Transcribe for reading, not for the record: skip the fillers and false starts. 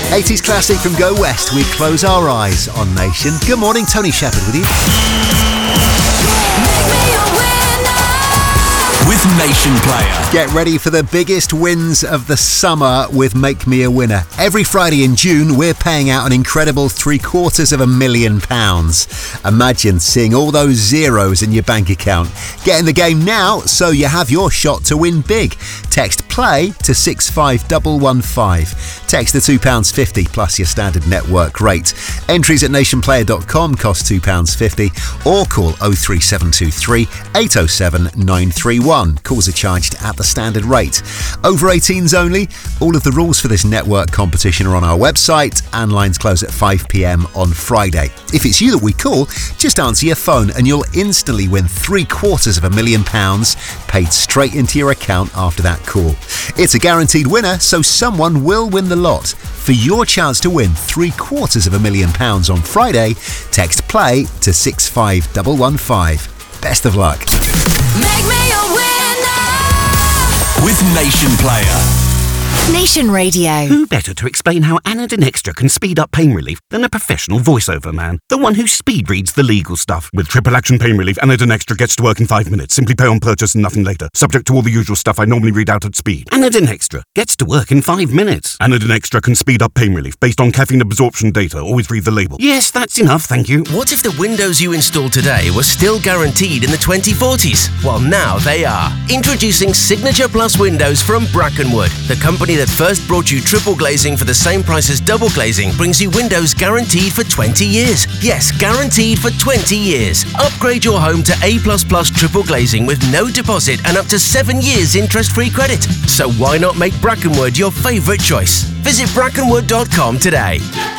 80s classic from Go West, We Close Our Eyes on Nation. Good morning, Tony Shepherd with you. With Nation Player. Get ready for the biggest wins of the summer with Make Me a Winner. Every Friday in June, we're paying out an incredible £750,000. Imagine seeing all those zeros in your bank account. Get in the game now so you have your shot to win big. Text PLAY to 65115. Text the £2.50 plus your standard network rate. Entries at nationplayer.com cost £2.50 or call 03723 807 931. Calls are charged at the standard rate. Over 18s only. All of the rules for this network competition are on our website and lines close at 5 p.m. on Friday. If it's you that we call, just answer your phone and you'll instantly win £750,000 paid straight into your account after that call. It's a guaranteed winner, so someone will win the lot. For your chance to win £750,000 on Friday, text PLAY to 65115. Best of luck. Make me a winner with Nation Player. Nation Radio. Who better to explain how Anadin Extra can speed up pain relief than a professional voiceover man? The one who speed reads the legal stuff. With triple action pain relief, Anadin Extra gets to work in 5 minutes. Simply pay on purchase and nothing later. Subject to all the usual stuff I normally read out at speed. Anadin Extra gets to work in 5 minutes. Anadin Extra can speed up pain relief based on caffeine absorption data. Always read the label. Yes, that's enough, thank you. What if the windows you installed today were still guaranteed in the 2040s? Well, now they are. Introducing Signature Plus windows from Brackenwood. The company that first brought you triple glazing for the same price as double glazing brings you windows guaranteed for 20 years. Yes, guaranteed for 20 years. Upgrade your home to A++ triple glazing with no deposit and up to 7 years interest-free credit. So why not make Brackenwood your favourite choice? Visit brackenwood.com today.